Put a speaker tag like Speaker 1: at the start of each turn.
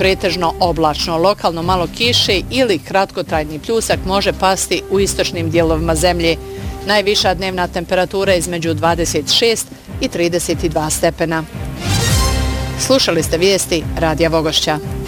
Speaker 1: pretežno oblačno, lokalno malo kiše ili kratkotrajni pljusak može pasti u istočnim dijelovima zemlje. Najviša dnevna temperatura je između 26 i 32 stepena. Slušali ste vijesti Radija Vogošća.